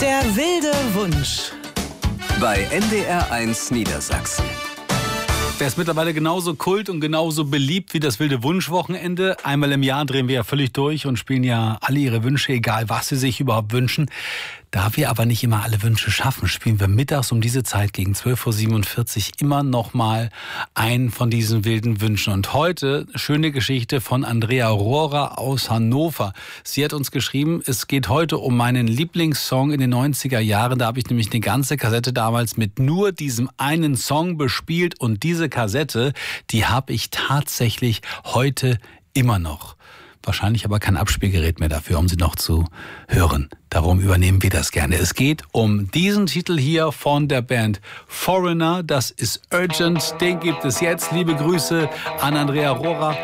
Der wilde Wunsch. Bei NDR1 Niedersachsen. Der ist mittlerweile genauso kult und genauso beliebt wie das wilde Wunschwochenende. Einmal im Jahr drehen wir ja völlig durch und spielen ja alle ihre Wünsche, egal was sie sich überhaupt wünschen. Da wir aber nicht immer alle Wünsche schaffen, spielen wir mittags um diese Zeit gegen 12.47 Uhr immer noch mal einen von diesen wilden Wünschen. Und heute schöne Geschichte von Andrea Rohrer aus Hannover. Sie hat uns geschrieben, es geht heute um meinen Lieblingssong in den 90er Jahren. Da habe ich nämlich eine ganze Kassette damals mit nur diesem einen Song bespielt. Und diese Kassette, die habe ich tatsächlich heute immer noch. Wahrscheinlich aber kein Abspielgerät mehr dafür, um sie noch zu hören. Darum übernehmen wir das gerne. Es geht um diesen Titel hier von der Band Foreigner. Das ist Urgent. Den gibt es jetzt. Liebe Grüße an Andrea Rohrer.